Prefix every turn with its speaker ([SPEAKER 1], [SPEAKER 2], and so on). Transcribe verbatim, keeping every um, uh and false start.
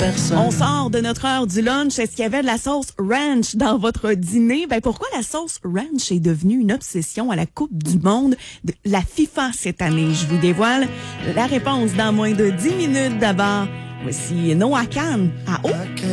[SPEAKER 1] personne.
[SPEAKER 2] On sort de notre heure du lunch. Est-ce qu'il y avait de la sauce ranch dans votre dîner? Ben, pourquoi la sauce ranch est devenue une obsession à la Coupe du monde de la FIFA cette année? Je vous dévoile la réponse dans moins de dix minutes. D'abord, voici Noah Khan à haut.